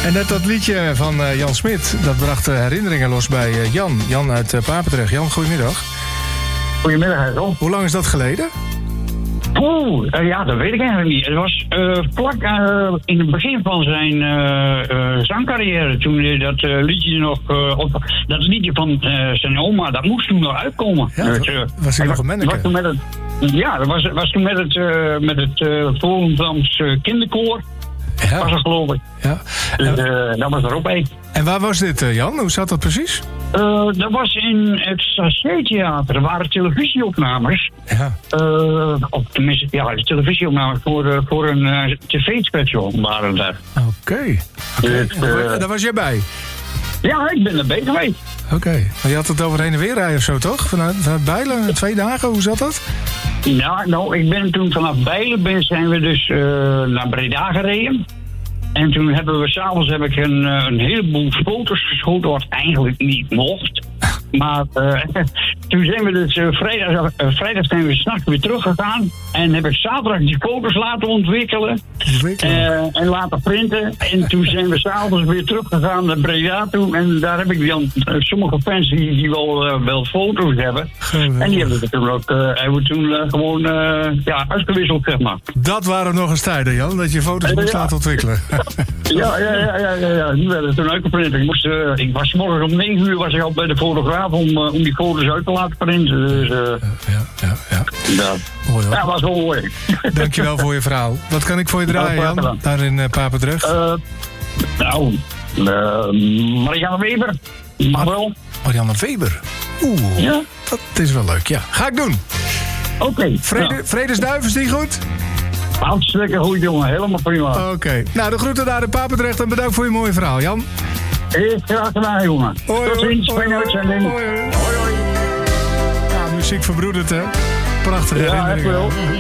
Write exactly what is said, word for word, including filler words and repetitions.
En net dat liedje van uh, Jan Smit, dat bracht uh, herinneringen los bij uh, Jan. Jan uit uh, Papendrecht. Jan, goedemiddag. Goedemiddag, Ron. Hoe lang is dat geleden? Oeh, uh, ja, dat weet ik eigenlijk niet. Het was uh, vlak uh, in het begin van zijn uh, uh, zangcarrière, toen hij dat uh, liedje nog, uh, op, dat liedje van uh, zijn oma, dat moest toen nog uitkomen. Ja, dus, uh, was hij nog een manneke? Was toen met het, ja, dat was, was toen met het, uh, met het uh, Volendams uh, kinderkoor. Ja. Was er, geloof ik. Ja. Dus, uh, dat was er ook een. En waar was dit, uh, Jan? Hoe zat dat precies? Uh, dat was in het Sachet-theater. Er waren televisieopnames. Ja. Uh, of tenminste, ja, televisieopnames voor, uh, voor een uh, tv-special waren daar. Oké. Okay. Okay. Dus, uh, daar was jij bij? Ja, ik ben erbij geweest. Oké. Okay. Maar je had het over heen en weer rijden of zo, toch? Vanuit, vanuit Bijlen, twee dagen, hoe zat dat? Ja, nou, ik ben toen vanaf Bijlen ben, zijn we dus uh, naar Breda gereden. En toen hebben we s'avonds heb ik een, een heleboel foto's geschoten, wat eigenlijk niet mocht. Maar uh, toen zijn we dus uh, vrijdag, uh, vrijdag zijn we s'nachts weer teruggegaan. En heb ik zaterdag die foto's laten ontwikkelen. Uh, en laten printen. En toen zijn we s'avonds weer teruggegaan naar Breda toe. En daar heb ik dan uh, sommige fans die, die wel, uh, wel foto's hebben. Geweldig. En die hebben we toen ook uh, hebben we toen, uh, gewoon uh, ja, uitgewisseld, zeg maar. Dat waren nog eens tijden, Jan, dat je foto's uh, moest ja. laten ontwikkelen. Ja, ja, ja, ja, ja, ja. Die werden toen uitgeprint. Ik, moest, uh, ik was morgen om negen uur was ik al bij de fotograaf om, uh, om die foto's uit te laten printen. Dus, uh, ja, ja, ja. Ja, mooi, hoor. Ja, was wel mooi. Dankjewel voor je verhaal. Wat kan ik voor je draaien, Jan? Daar in uh, Papendrecht. Uh, nou, uh, Marianne Weber. Mag wel. Marianne Weber. Oeh, ja? Dat is wel leuk, ja. Ga ik doen. Oké. Okay, Vrede, ja. Vredesduif, is die goed? Hartstikke goed, jongen. Helemaal prima. Oké. Okay. Nou, de groeten daar in Papendrecht en bedankt voor je mooie verhaal, Jan. Heel graag gedaan, jongen. Hoi, tot ziens. Fijne uitzending. Hoi, hoi. Ja, muziek verbroedert, hè? Prachtig ja, herinneringen.